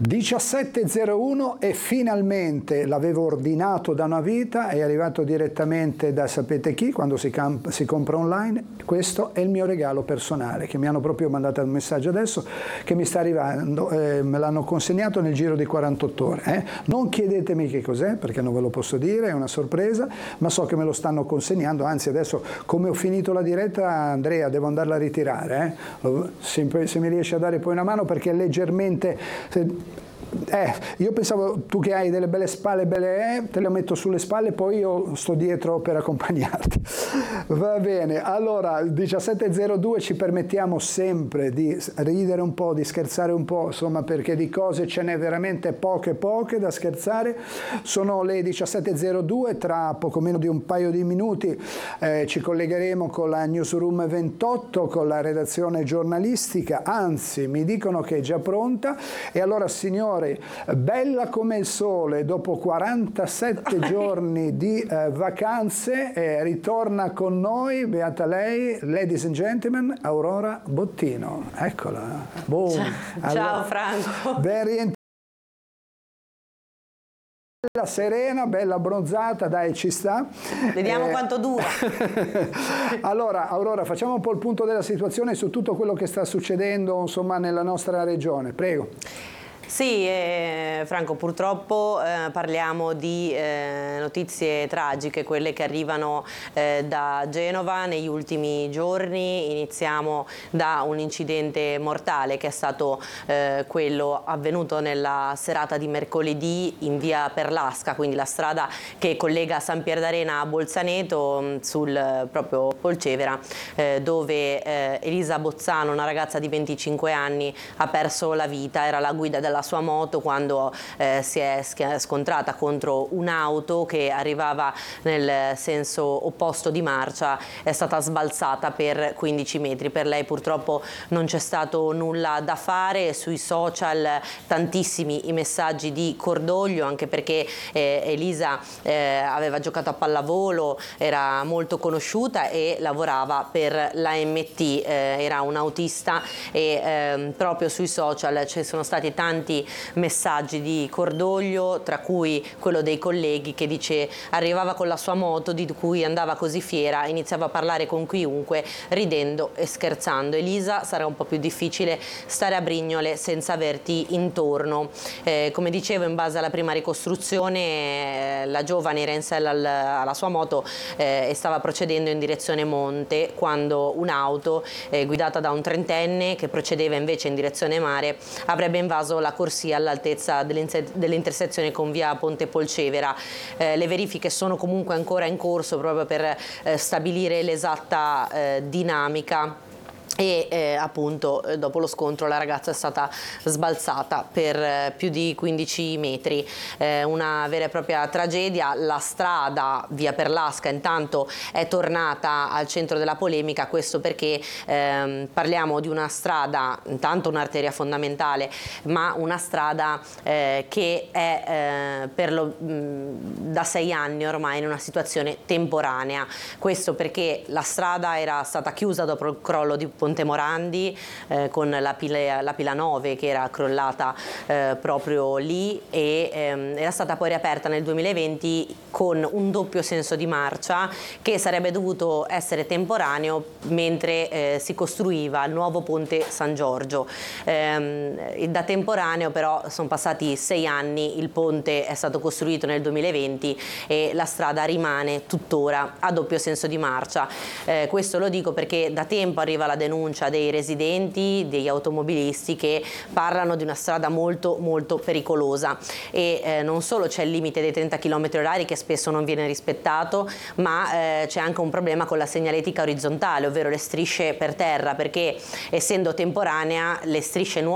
17.01 e finalmente l'avevo ordinato da una vita, è arrivato direttamente da sapete chi, quando si compra online. Questo è il mio regalo personale, che mi hanno proprio mandato un messaggio adesso che mi sta arrivando, me l'hanno consegnato nel giro di 48 ore. Non chiedetemi che cos'è, perché non ve lo posso dire, è una sorpresa, ma so che me lo stanno consegnando, anzi adesso come ho finito la diretta, Andrea, devo andarla a ritirare, se mi riesci a dare poi una mano, perché è leggermente... io pensavo, tu che hai delle belle spalle, te le metto sulle spalle, poi io sto dietro per accompagnarti. Va bene, allora 17.02 ci permettiamo sempre di ridere un po', di scherzare un po', insomma, perché di cose ce n'è veramente poche da scherzare. Sono le 17.02, tra poco meno di un paio di minuti ci collegheremo con la Newsroom 28, con la redazione giornalistica, anzi mi dicono che è già pronta. E allora, signori, bella come il sole, dopo 47 giorni di vacanze, ritorna con noi, beata lei, ladies and gentlemen, Aurora Bottino. Eccola. Boom. Ciao Franco. Ben rientrata. Bella serena, bella abbronzata, dai, ci sta. Vediamo quanto dura. Allora, Aurora, facciamo un po' il punto della situazione su tutto quello che sta succedendo, insomma, nella nostra regione. Prego. Sì, Franco, purtroppo parliamo di notizie tragiche, quelle che arrivano da Genova negli ultimi giorni. Iniziamo da un incidente mortale che è stato quello avvenuto nella serata di mercoledì in via Perlasca, quindi la strada che collega San Pierdarena a Bolzaneto sul proprio Polcevera, dove Elisa Bozzano, una ragazza di 25 anni, ha perso la vita. Era la guida della sua moto quando si è scontrata contro un'auto che arrivava nel senso opposto di marcia. È stata sbalzata per 15 metri. Per lei purtroppo non c'è stato nulla da fare. Sui social tantissimi i messaggi di cordoglio, anche perché Elisa aveva giocato a pallavolo, era molto conosciuta e lavorava per l'AMT, era un autista, e proprio sui social ci sono stati tanti messaggi di cordoglio, tra cui quello dei colleghi che dice: arrivava con la sua moto di cui andava così fiera, iniziava a parlare con chiunque ridendo e scherzando. Elisa, sarà un po' più difficile stare a Brignole senza averti intorno. Come dicevo, in base alla prima ricostruzione, la giovane era in sella alla sua moto e stava procedendo in direzione monte quando un'auto guidata da un trentenne che procedeva invece in direzione mare avrebbe invaso la corsia all'altezza dell'intersezione con via Ponte Polcevera. Le verifiche sono comunque ancora in corso proprio per stabilire l'esatta dinamica. E appunto dopo lo scontro la ragazza è stata sbalzata per più di 15 metri, una vera e propria tragedia. La strada via Perlasca intanto è tornata al centro della polemica, questo perché parliamo di una strada, intanto un'arteria fondamentale, ma una strada che è da 6 anni ormai in una situazione temporanea. Questo perché la strada era stata chiusa dopo il crollo di Ponte Morandi, con la pila 9 che era crollata proprio lì, e era stata poi riaperta nel 2020 con un doppio senso di marcia che sarebbe dovuto essere temporaneo mentre si costruiva il nuovo ponte San Giorgio. Da temporaneo però sono passati 6 anni, il ponte è stato costruito nel 2020 e la strada rimane tuttora a doppio senso di marcia. Questo lo dico perché da tempo arriva la denuncia dei residenti, degli automobilisti, che parlano di una strada molto pericolosa, e non solo c'è il limite dei 30 km/h che spesso non viene rispettato, ma c'è anche un problema con la segnaletica orizzontale, ovvero le strisce per terra, perché essendo temporanea le strisce nuove